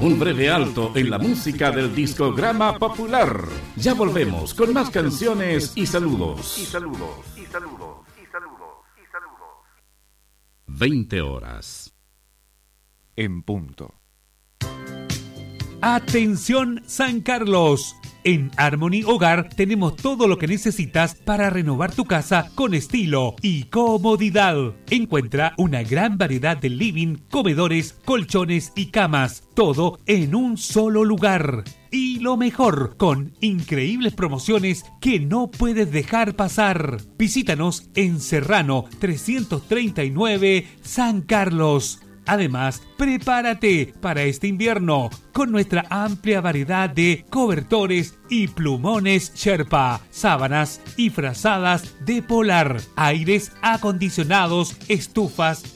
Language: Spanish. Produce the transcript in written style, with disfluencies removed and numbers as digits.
Un breve alto en la música del discograma popular. Ya volvemos con más canciones y saludos. 20 horas. En punto. Atención San Carlos. En Harmony Hogar tenemos todo lo que necesitas para renovar tu casa con estilo y comodidad. Encuentra una gran variedad de living, comedores, colchones y camas. Todo en un solo lugar. Y lo mejor, con increíbles promociones que no puedes dejar pasar. Visítanos en Serrano 339 San Carlos. Además, prepárate para este invierno con nuestra amplia variedad de cobertores y plumones Sherpa, sábanas y frazadas de polar, aires acondicionados, estufas